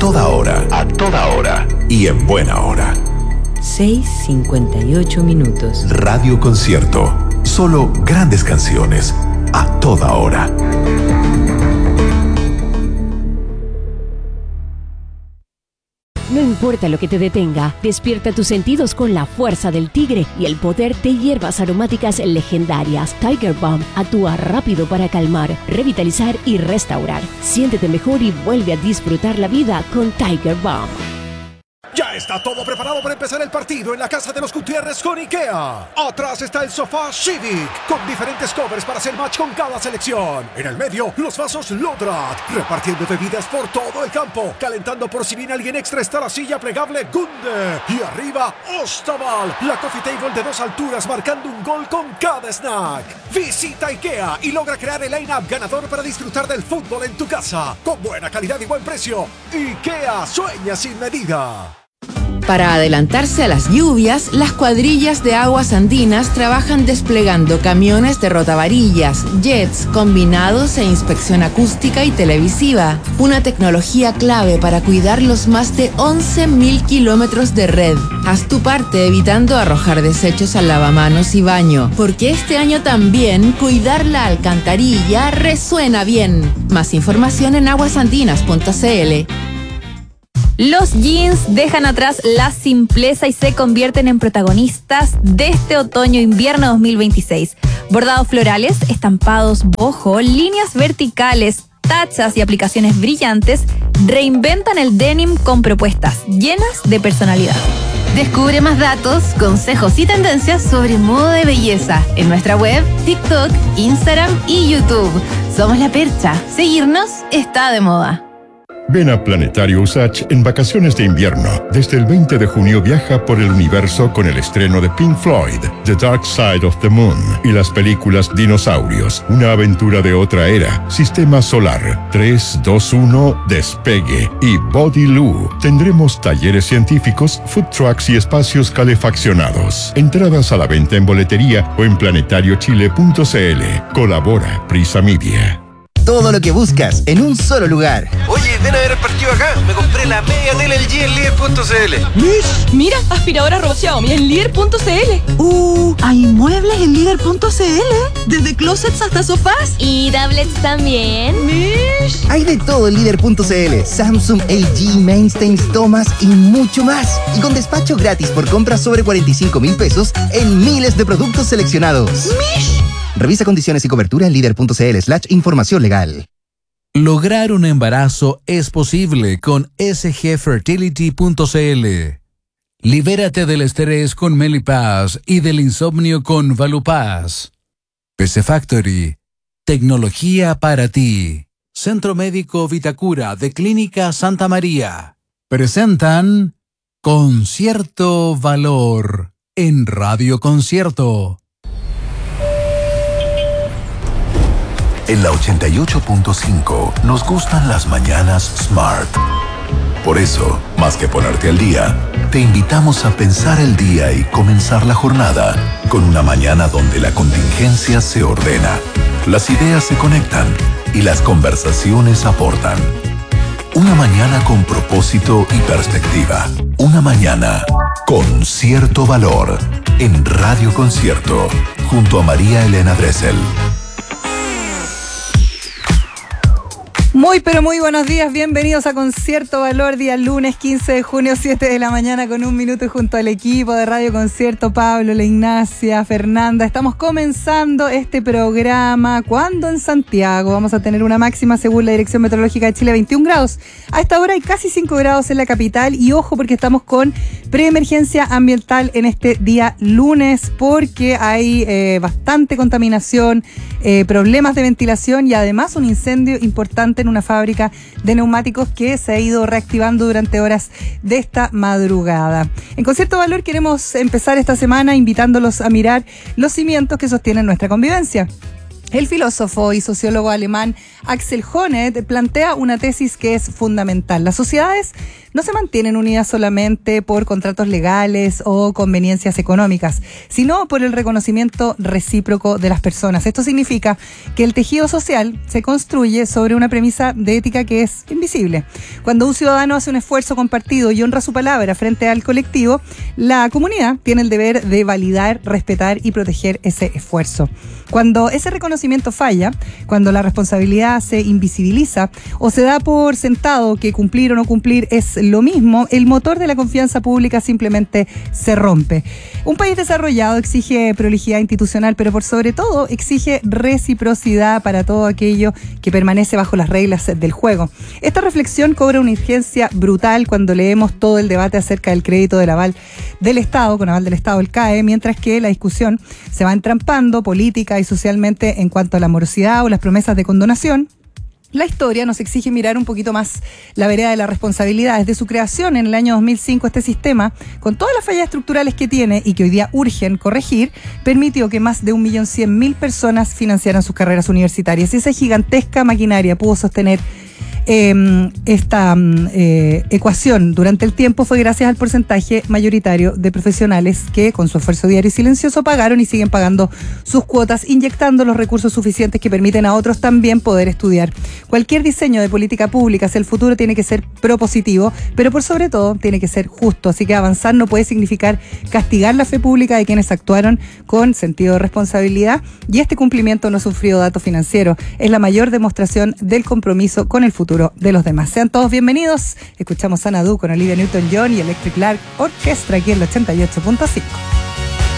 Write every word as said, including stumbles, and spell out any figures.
toda hora, a toda hora y en buena hora. seis cincuenta y ocho minutos. Radio Concierto. Solo grandes canciones a toda hora. No importa lo que te detenga, despierta tus sentidos con la fuerza del tigre y el poder de hierbas aromáticas legendarias. Tiger Balm actúa rápido para calmar, revitalizar y restaurar. Siéntete mejor y vuelve a disfrutar la vida con Tiger Balm. Ya está todo preparado para empezar el partido en la casa de los Gutiérrez con IKEA. Atrás está el sofá Civic, con diferentes covers para hacer match con cada selección. En el medio, los vasos Lodrat, repartiendo bebidas por todo el campo. Calentando por si viene alguien extra está la silla plegable Gunde. Y arriba, Ostaval, la coffee table de dos alturas marcando un gol con cada snack. Visita IKEA y logra crear el line-up ganador para disfrutar del fútbol en tu casa. Con buena calidad y buen precio. IKEA sueña sin medida. Para adelantarse a las lluvias, las cuadrillas de aguas andinas trabajan desplegando camiones de rotavarillas, jets, combinados e inspección acústica y televisiva. Una tecnología clave para cuidar los más de once mil kilómetros de red. Haz tu parte evitando arrojar desechos al lavamanos y baño, porque este año también cuidar la alcantarilla resuena bien. Más información en aguasandinas punto c l. Los jeans dejan atrás la simpleza y se convierten en protagonistas de este otoño-invierno dos mil veintiséis. Bordados florales, estampados boho, líneas verticales, tachas y aplicaciones brillantes reinventan el denim con propuestas llenas de personalidad. Descubre más datos, consejos y tendencias sobre moda de belleza en nuestra web, TikTok, Instagram y YouTube. Somos La Percha. Seguirnos está de moda. Ven a Planetario Usach en vacaciones de invierno. Desde el veinte de junio viaja por el universo con el estreno de Pink Floyd, The Dark Side of the Moon y las películas Dinosaurios, una aventura de otra era, Sistema Solar, tres, dos, uno, Despegue y Body Loo. Tendremos talleres científicos, food trucks y espacios calefaccionados. Entradas a la venta en boletería o en planetario chile punto c l. Colabora Prisa Media. Todo lo que buscas en un solo lugar. Oye, ven a ver el partido acá. Me compré la media tele L G en líder punto c l. Mish, mira, aspiradora robot Xiaomi en líder punto c l. Uh, hay muebles en líder punto c l. Desde closets hasta sofás. Y tablets también. Mish. Hay de todo en líder punto c l. Samsung, L G, Mainstays, Thomas y mucho más. Y con despacho gratis por compras sobre cuarenta y cinco mil pesos en miles de productos seleccionados. Mish. Revisa condiciones y cobertura en líder punto c l slash información legal. Lograr un embarazo es posible con s g fertility punto c l. Libérate del estrés con Melipaz y del insomnio con Valupaz. P C Factory. Tecnología para ti. Centro Médico Vitacura de Clínica Santa María. Presentan Concierto Valor en Radio Concierto. En la ochenta y ocho punto cinco nos gustan las mañanas Smart. Por eso, más que ponerte al día, te invitamos a pensar el día y comenzar la jornada con una mañana donde la contingencia se ordena, las ideas se conectan y las conversaciones aportan. Una mañana con propósito y perspectiva. Una mañana con cierto valor en Radio Concierto, junto a María Elena Dressel. Muy pero muy buenos días, bienvenidos a Concierto Valor, día lunes quince de junio, siete de la mañana con un minuto, y junto al equipo de Radio Concierto, Pablo, la Ignacia, Fernanda, estamos comenzando este programa cuando en Santiago vamos a tener una máxima según la Dirección Meteorológica de Chile, veintiún grados. A esta hora hay casi cinco grados en la capital y ojo porque estamos con preemergencia ambiental en este día lunes porque hay eh, bastante contaminación, eh, problemas de ventilación y además un incendio importante en una fábrica de neumáticos que se ha ido reactivando durante horas de esta madrugada. En Concierto Valor queremos empezar esta semana invitándolos a mirar los cimientos que sostienen nuestra convivencia. El filósofo y sociólogo alemán Axel Honneth plantea una tesis que es fundamental. Las sociedades no se mantienen unidas solamente por contratos legales o conveniencias económicas, sino por el reconocimiento recíproco de las personas. Esto significa que el tejido social se construye sobre una premisa de ética que es invisible. Cuando un ciudadano hace un esfuerzo compartido y honra su palabra frente al colectivo, la comunidad tiene el deber de validar, respetar y proteger ese esfuerzo. Cuando ese reconocimiento falla, cuando la responsabilidad se invisibiliza o se da por sentado que cumplir o no cumplir es lo mismo, el motor de la confianza pública simplemente se rompe. Un país desarrollado exige prolijidad institucional, pero por sobre todo exige reciprocidad para todo aquello que permanece bajo las reglas del juego. Esta reflexión cobra una urgencia brutal cuando leemos todo el debate acerca del crédito del aval del Estado, con aval del Estado, el C A E, mientras que la discusión se va entrampando política y socialmente en cuanto a la morosidad o las promesas de condonación. La historia nos exige mirar un poquito más la vereda de la responsabilidad. Desde su creación en el año dos mil cinco, este sistema, con todas las fallas estructurales que tiene y que hoy día urgen corregir, permitió que más de un millón cien mil personas financiaran sus carreras universitarias. Y esa gigantesca maquinaria pudo sostener Eh, esta eh, ecuación durante el tiempo fue gracias al porcentaje mayoritario de profesionales que con su esfuerzo diario y silencioso pagaron y siguen pagando sus cuotas, inyectando los recursos suficientes que permiten a otros también poder estudiar. Cualquier diseño de política pública hacia el futuro tiene que ser propositivo, pero por sobre todo tiene que ser justo, así que avanzar no puede significar castigar la fe pública de quienes actuaron con sentido de responsabilidad, y este cumplimiento no es un frío dato financiero, es la mayor demostración del compromiso con el futuro de los demás. Sean todos bienvenidos. Escuchamos Xanadu con Olivia Newton-John y Electric Light Orchestra aquí en el ochenta y ocho punto cinco.